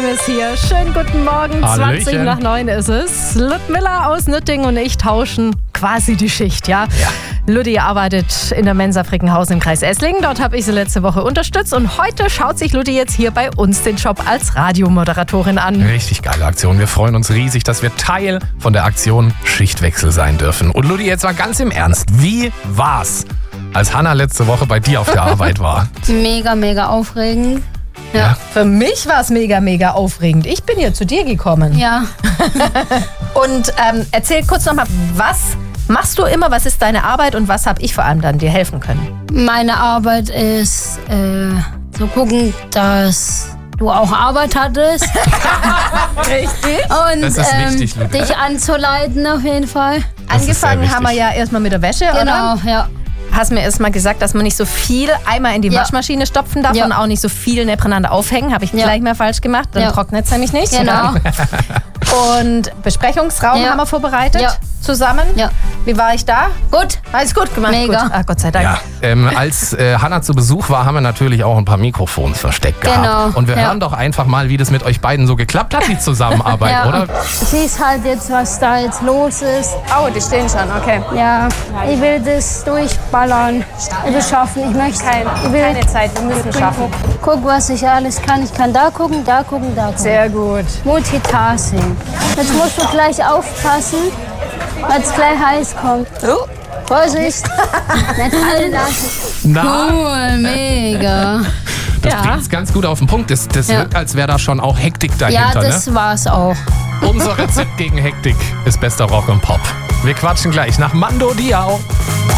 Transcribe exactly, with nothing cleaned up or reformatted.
ist hier. Schönen guten Morgen. Hallöchen. zwanzig nach neun ist es. Ludmilla aus Nüttingen und ich tauschen quasi die Schicht, ja? Ja. Ludi arbeitet in der Mensa Frickenhausen im Kreis Esslingen. Dort habe ich sie letzte Woche unterstützt. Und heute schaut sich Ludi jetzt hier bei uns den Job als Radiomoderatorin an. Richtig geile Aktion. Wir freuen uns riesig, dass wir Teil von der Aktion Schichtwechsel sein dürfen. Und Ludi, jetzt mal ganz im Ernst. Wie war's, als Hannah letzte Woche bei dir auf der Arbeit war? Mega, mega aufregend. Ja. Ja. Für mich war es mega, mega aufregend. Ich bin hier zu dir gekommen. Ja. Und ähm, erzähl kurz nochmal, was machst du immer? Was ist deine Arbeit und was habe ich vor allem dann dir helfen können? Meine Arbeit ist äh, zu gucken, dass du auch Arbeit hattest. Richtig. Und Das ist ähm, wichtig, Ludi. dich anzuleiten auf jeden Fall. Das ist sehr Angefangen haben wir wichtig. ja erstmal mit der Wäsche, Genau, oder? ja. Hast mir erstmal gesagt, dass man nicht so viel einmal in die Ja. Waschmaschine stopfen darf Ja. und auch nicht so viel nebeneinander aufhängen. Habe ich Ja. gleich mal falsch gemacht. Dann Ja. trocknet es nämlich nicht. Genau. Und Besprechungsraum Ja. haben wir vorbereitet Ja. zusammen. Ja. Wie war ich da? Gut. Alles gut gemacht. Mega. Gut. Ah, Gott sei Dank. Ja, ähm, als äh, Hannah zu Besuch war, haben wir natürlich auch ein paar Mikrofons versteckt gehabt. Genau, Und wir ja. hören doch einfach mal, wie das mit euch beiden so geklappt hat, die Zusammenarbeit, Ja. oder? Siehst halt jetzt, was da jetzt los ist. Oh, die stehen schon, okay. Ja, ich will das durchballern. Ich will schaffen. Ich möchte Kein, ich will, keine Zeit, wir müssen schaffen. Guck, was ich alles kann. Ich kann da gucken, da gucken, da gucken. Sehr gut. Multitasking. Jetzt musst du gleich aufpassen, weil es gleich heiß kommt. Oh. Vorsicht! Nicht alle lassen. Na, Cool, mega. das Ja. bringt's ganz gut auf den Punkt. Das, das Ja. wirkt, als wäre da schon auch Hektik Ja, dahinter. das ne? war's auch. Unser Rezept gegen Hektik ist bester Rock und Pop. Wir quatschen gleich nach Mando Diao.